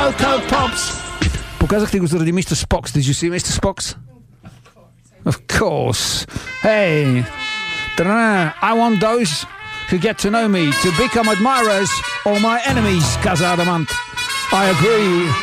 Cocoa Pops. Because I think it was already Mr. Spock's. Did you see Mr. Spock's? Of course. Hey. I want those who get to know me to become admirers or my enemies, Casa Adamant. I agree.